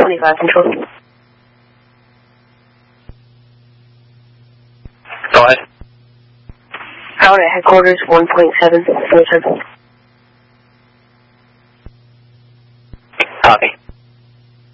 25 control. Go ahead. Howard at headquarters, 1.7, 47. Copy.